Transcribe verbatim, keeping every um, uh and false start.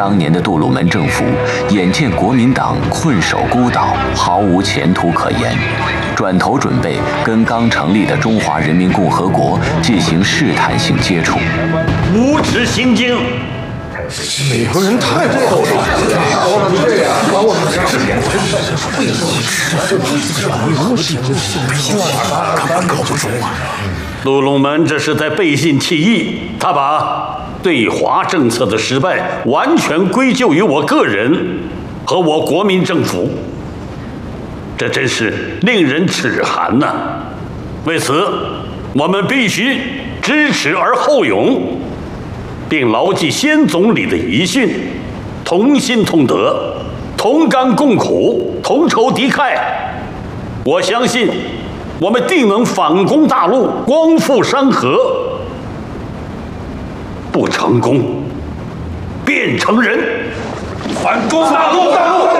当年的杜鲁门政府眼见国民党困守孤岛，毫无前途可言，转头准备跟刚成立的中华人民共和国进行试探性接触。 无耻行径！ 美国人太不厚道了，这样把我们这点搞不懂啊！ 杜鲁门这是在背信弃义，他把对华政策的失败完全归咎于我个人和我国民政府，这真是令人齿寒呐！为此，我们必须知耻而后勇，并牢记先总理的遗训，同心同德，同甘共苦，同仇敌忾。我相信，我们定能反攻大陆，光复山河。不成功，便成仁。反攻大陆！大陆！